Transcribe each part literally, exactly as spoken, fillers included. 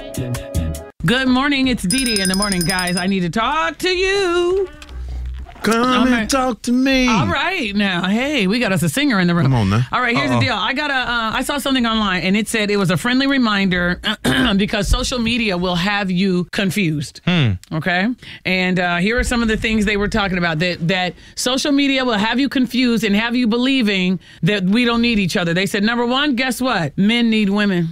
Good morning. It's Dee Dee in the morning, guys. I need to talk to you. Come Okay. and talk to me. All right, now, hey, we got us a singer in the room. Come on now. All right, here's Uh-oh. the deal. I got a. Uh, I saw something online, and it said it was a friendly reminder because social media will have you confused. Hmm. Okay, and uh, here are some of the things they were talking about. That that social media will have you confused and have you believing that we don't need each other. They said number one, guess what? Men need women.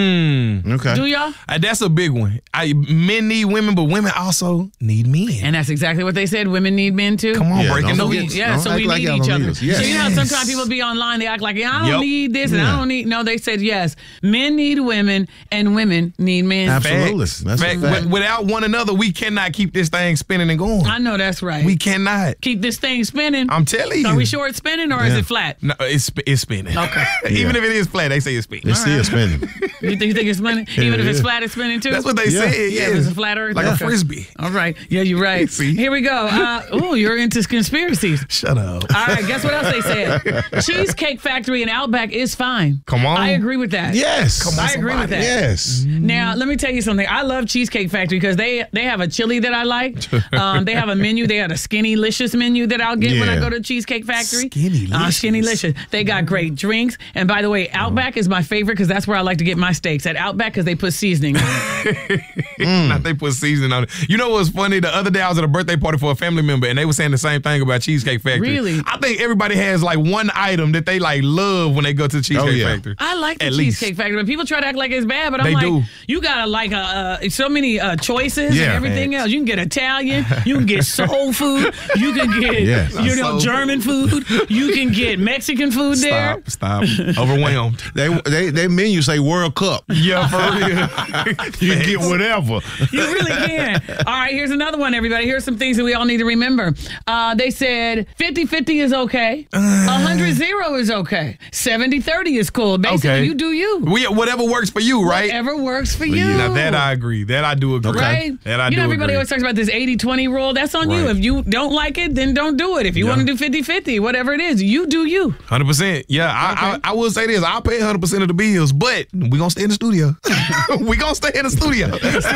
Mm. Okay. Do y'all? Uh, that's a big one. I, men need women, but women also need men. And that's exactly what they said. Women need men too. Come on, Yeah, breaking don't the forget- news. Yeah, Don't so act we like need y'all each don't other. need us. Yes. So you know, how sometimes Yes. people be online, they act like, I don't Yep. need this and I Yeah. don't need. No, they said yes. Men need women and women need men. Absolutely. Facts. That's a Fact. fact. Wi- Without one another, we cannot keep this thing spinning and going. I know that's right. We cannot. Keep this thing spinning. I'm telling you. Are we sure it's spinning or is Yeah. it flat? No, it's sp- it's spinning. Okay. Even Yeah. if it is flat, they say it's spinning. It's still spinning. You think, you think it's spinning? Even if it's yeah. flat, it's spinning too? That's what they Yeah. say. Yeah, Yeah, it's a flat earth. like a Okay. frisbee. All right. Yeah, you're right. See? Here we go. Uh, oh, you're into conspiracies. Shut up. All right, guess what else they said? Cheesecake Factory and Outback is fine. Come on. I agree with that. Yes. Come on, I agree with somebody. that. Yes. Now, let me tell you something. I love Cheesecake Factory because they they have a chili that I like. Um, they have a menu. They have a Skinny-licious menu that I'll get when I Yeah. go to Cheesecake Factory. Skinny-licious. Uh, Skinny-licious. They got great drinks. And by the way, Outback is my favorite because that's where I like to get my steaks. At Outback because they put seasoning on it. Not they put seasoning on it. You know what's funny? The other day I was at a birthday party for a family member, and they were saying the same thing about Cheesecake Factory. Really? I think everybody has like one item that they like love when they go to the Cheesecake Oh, yeah. Factory. I like the At least. Cheesecake Factory, but people try to act like it's bad. But I'm They like, do. you got like a, uh, so many uh, choices Yeah. and everything Facts. else. You can get Italian, you can get soul food, you can get Yes. you know Soul German food, you can get Mexican food there. Stop, stop. Overwhelmed. They they they menu say World Cup. Yeah, for real. You can get whatever. You really can. All right, here's another one, everybody. Here's some things that we all need to remember. Uh, they said fifty fifty is okay. one hundred zero is okay. seventy thirty is cool. Basically, Okay. you do you. We, whatever works for you, right? Whatever works for you. Now that I agree. That I do agree. Okay. Right? That I you do know, everybody agree. always talks about this eighty twenty rule. That's on you. Right. If you don't like it, then don't do it. If you Yeah. want to do fifty fifty, whatever it is, you do you. one hundred percent. Yeah, I, Okay. I I will say this. I'll pay one hundred percent of the bills, but we going to stay in the studio. we going to stay in the studio.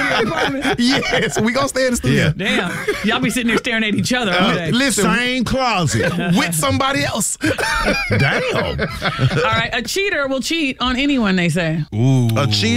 Yes, we going to stay in the studio. Yeah. Damn. Y'all be sitting there staring at each other all day. Listen, Same closet. with somebody else. Damn. All right. A cheater will cheat on anyone, they say. Ooh. A cheater